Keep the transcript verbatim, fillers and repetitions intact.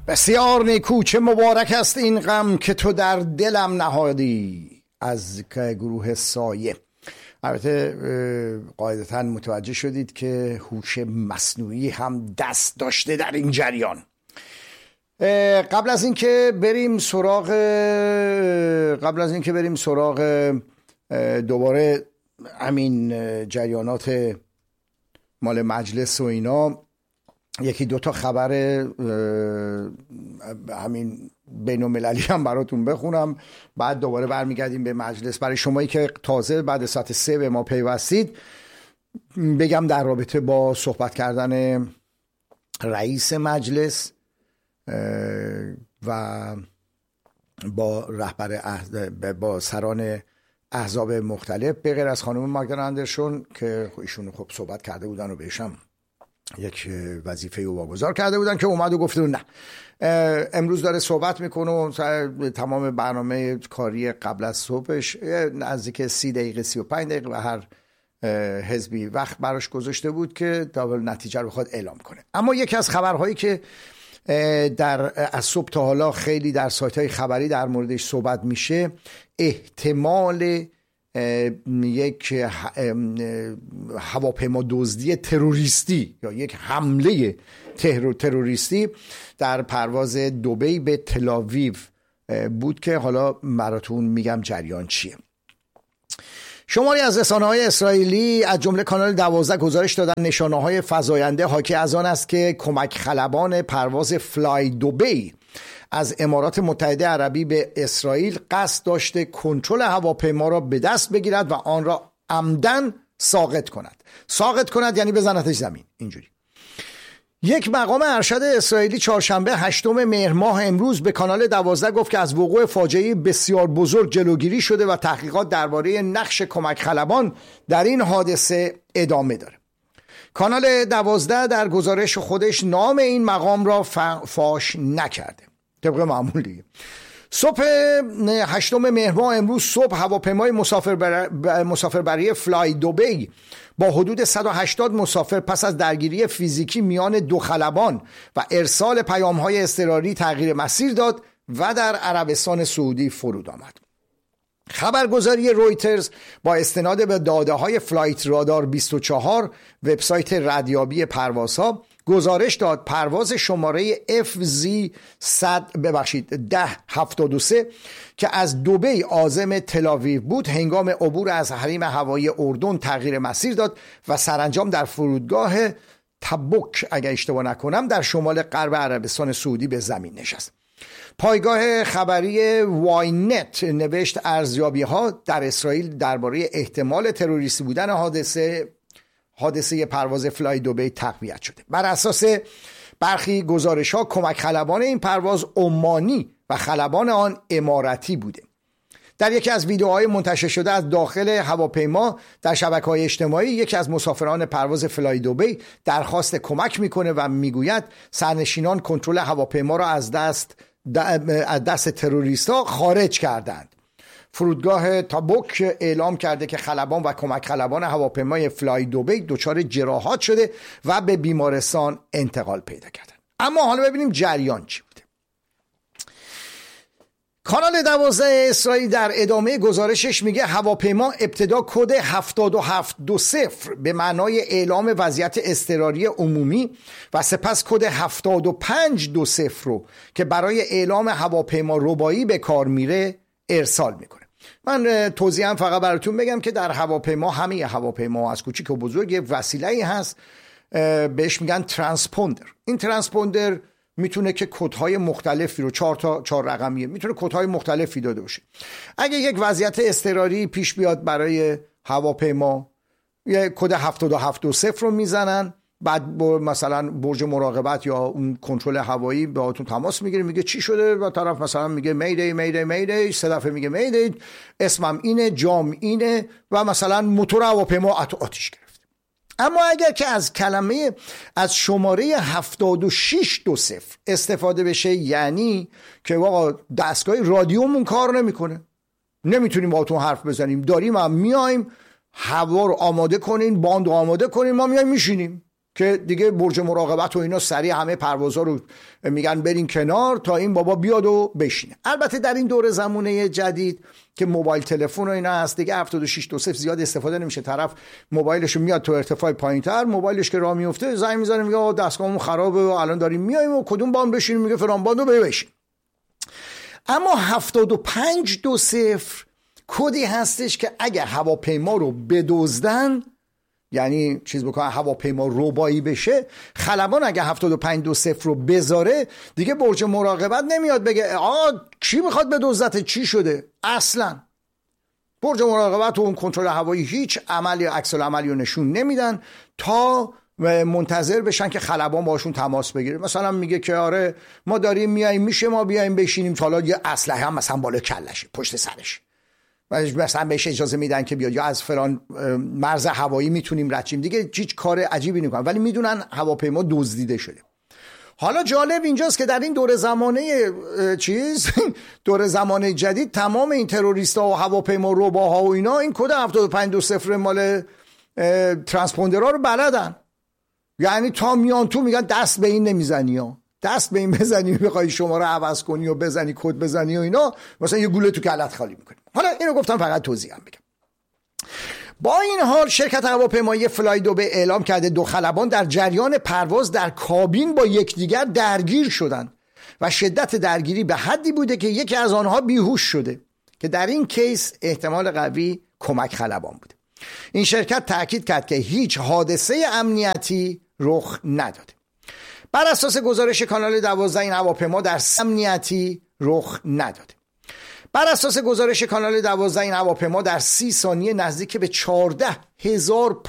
بسیار نیکو، چه مبارک است این غم که تو در دلم نهادی. از گروه سایه. البته قاعدتا متوجه شدید که هوش مصنوعی هم دست داشته در این جریان. قبل از اینکه بریم سراغ قبل از اینکه بریم سراغ دوباره همین جریانات مال مجلس و اینا، یکی دوتا خبر همین بین المللی هم براتون بخونم، بعد دوباره برمیگردیم به مجلس. برای شمایی که تازه بعد ساعت سه به ما پیوستید بگم در رابطه با صحبت کردن رئیس مجلس و با رهبر با سران احزاب مختلف به غیر از خانم ماگدالن اندرسون که ایشون خب صحبت کرده بودن و بهشم یک وظیفه رو واگذار کرده بودن که اومد و گفته نه، امروز داره صحبت میکنه و تمام برنامه کاری قبل از صبحش نزدیک سی دقیقه سی و پنج دقیقه و هر حزبی وقت براش گذاشته بود که تا نتیجه رو بخواد اعلام کنه. اما یکی از خبرهایی که در از صبح تا حالا خیلی در سایت‌های خبری در موردش صحبت میشه، احتمال یک هواپیما دزدی تروریستی یا یک حمله تروریستی در پرواز دبی به تل‌آویو بود که حالا براتون میگم جریان چیه. شماری از رسانه‌های اسرائیلی از جمله کانال دوازده گزارش دادن نشانه‌های فزاینده حاکی از آن است که کمک خلبان پرواز فلای دبی از امارات متحده عربی به اسرائیل قصد داشته کنترل هواپیما را به دست بگیرد و آن را عمدن ساقط کند. ساقط کند یعنی بزنتش زمین. اینجوری یک مقام ارشد اسرائیلی چهارشنبه هشتم مهر ماه امروز به کانال دوازده گفت که از وقوع فاجعه بسیار بزرگ جلوگیری شده و تحقیقات درباره نقش کمک خلبان در این حادثه ادامه داره. کانال دوازده در گزارش خودش نام این مقام را فاش نکرده، طبق معمول دیگه. صبح هشتم مهر ماه امروز صبح هواپیمای مسافربر... مسافربری فلای دبی با حدود صد و هشتاد مسافر پس از درگیری فیزیکی میان دو خلبان و ارسال پیام‌های اضطراری تغییر مسیر داد و در عربستان سعودی فرود آمد. خبرگزاری رویترز با استناد به داده‌های فلایت رادار بیست و چهار وبسایت ردیابی پروازها گزارش داد پرواز شماره اف زی صد ببخشید ده هفتاد و سه که از دبی عازم تل‌آویو بود هنگام عبور از حریم هوایی اردن تغییر مسیر داد و سرانجام در فرودگاه تبوک اگر اشتباه نکنم در شمال غرب عربستان سعودی به زمین نشست. پایگاه خبری واینت نوشت ارزیابی‌ها در اسرائیل درباره احتمال تروریستی بودن حادثه حادثه پرواز فلای دبی تقویت شده. بر اساس برخی گزارش‌ها کمک خلبان این پرواز عمانی و خلبان آن اماراتی بوده. در یکی از ویدیوهای منتشر شده از داخل هواپیما در شبکه‌های اجتماعی یکی از مسافران پرواز فلای دبی درخواست کمک میکنه و میگوید سرنشینان کنترل هواپیما را از دست از دست تروریست‌ها خارج کردند. فرودگاه تابوک اعلام کرده که خلبان و کمک خلبان هواپیمای فلای دبی دچار جراحات شده و به بیمارستان انتقال پیدا کردند. اما حالا ببینیم جریان چی بوده. کانال دوازده اسرائیل در ادامه گزارشش میگه هواپیما ابتدا کد هفتاد و هفت دو صفر به معنای اعلام وضعیت اضطراری عمومی و سپس کد هفتاد و پنج دو صفر رو که برای اعلام هواپیما ربایی به کار میره ارسال میکنه. من توضیح هم فقط براتون بگم که در هواپیما همه هواپیما از کوچیک و بزرگ یه وسیله‌ای هست بهش میگن ترانسپوندر. این ترانسپوندر میتونه که کدهای مختلفی رو چهار تا چهار رقمیه میتونه کدهای مختلفی داده باشه. اگه یک وضعیت اضطراری پیش بیاد برای هواپیما یه کد هفتاد و هفت دو صفر رو میزنن، بعد مثلا برج مراقبت یا اون کنترل هوایی باهاتون تماس میگیره میگه چی شده و طرف مثلا میگه میدی میدی میدی سه دفعه میگه میدی اسمم اینه جام اینه و مثلا موتور هواپیما آتش گرفت. اما اگر که از کلمه از شماره هفتاد و شش دو صفر استفاده بشه یعنی که واقعا دستگاه رادیومون کار نمیکنه، نمیتونیم باهاتون حرف بزنیم، داریم هم میایم هوا رو آماده کنین، باند رو آماده کنین، ما میایم میشینیم، که دیگه برج مراقبت و اینا سریع همه پروازها رو میگن برین کنار تا این بابا بیاد و بشینه. البته در این دوره زمانه جدید که موبایل تلفن و اینا هست دیگه هفتاد و شش دو صفر زیاد استفاده نمیشه. طرف موبایلش میاد تو ارتفاع پایینتر، موبایلش که راه میفته زنگ میزنه میگه دستگاهمون خرابه و الان داریم میایم و کدوم باند بشینیم، میگه فلان باندو بشین. اما هفتاد و پنج دو صفر کدی هستش که اگر هواپیما رو بدزدن، یعنی چیز بکنه هواپیما ربایی بشه، خلبان اگه هفتاد و پنج دو صفر رو بذاره دیگه برج مراقبت نمیاد بگه آقا کی میخواد بدزدته چی شده. اصلا برج مراقبت و اون کنترل هوایی هیچ عملی عکس العملی رو نشون نمیدن تا منتظر بشن که خلبان باشون تماس بگیره. مثلا میگه که آره ما داریم میایم، میشه ما بیایم بشینیم، حالا یه اسلحه هم مثلا بالا کلشه پشت سرش، مثلا بهش اجازه میدن که بیاد، یا از فلان مرز هوایی میتونیم رد شیم، دیگه هیچ کار عجیبی نمیکنن ولی میدونن هواپیما دزدیده شده. حالا جالب اینجاست که در این دوره زمانه چیز دوره زمانه جدید تمام این تروریستا و هواپیما رباها و اینا این کد هفتاد و پنج دو صفر مال ترانسپوندرها رو بلدن. یعنی تا میان تو میگن دست به این نمیزنی ها، دست به این بزنی بخوای شماره عوض کنی و بزنی کد بزنی و اینا، مثلا یه گوله تو کلت خالی میکنی. حالا اینو گفتم فقط توضیحم بگم. با این حال شرکت هواپیمایی فلای دوبی اعلام کرده دو خلبان در جریان پرواز در کابین با یکدیگر درگیر شدند و شدت درگیری به حدی بوده که یکی از آنها بیهوش شده که در این کیس احتمال قوی کمک خلبان بوده. این شرکت تاکید کرد که هیچ حادثه امنیتی رخ نداده. بر اساس گزارش کانال دوازده این هواپیما در امنیتی رخ نداده. بر اساس گزارش کانال دوازده این هواپیما در سی ثانیه نزدیک به چهارده هزار